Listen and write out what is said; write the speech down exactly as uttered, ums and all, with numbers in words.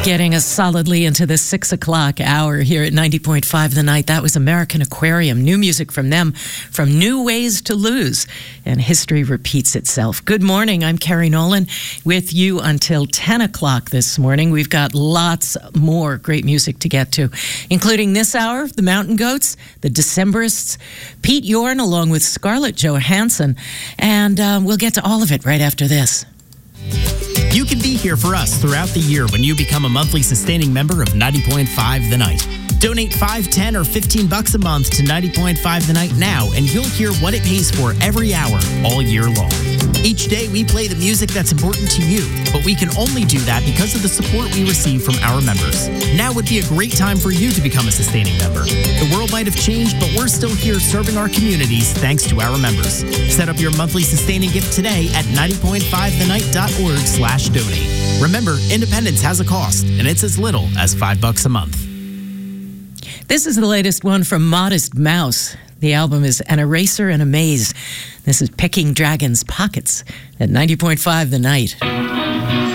Getting us solidly into the six o'clock hour here at ninety point five The Night. That was American Aquarium. New music from them, from New Ways to Lose. And history repeats itself. Good morning. I'm Carrie Nolan with you until ten o'clock this morning. We've got lots more great music to get to, including this hour, the Mountain Goats, the Decemberists, Pete Yorn, along with Scarlett Johansson. And um, we'll get to all of it right after this. You can be here for us throughout the year when you become a monthly sustaining member of ninety point five The Night. Donate five, ten, or fifteen bucks a month to ninety point five The Night now, and you'll hear what it pays for every hour, all year long. Each day, we play the music that's important to you, but we can only do that because of the support we receive from our members. Now would be a great time for you to become a sustaining member. The world might have changed, but we're still here serving our communities thanks to our members. Set up your monthly sustaining gift today at ninety point five the night dot org slash donate. Remember, independence has a cost, and it's as little as five bucks a month. This is the latest one from Modest Mouse. The album is An Eraser and a Maze. This is Picking Dragons' Pockets at ninety point five The Night.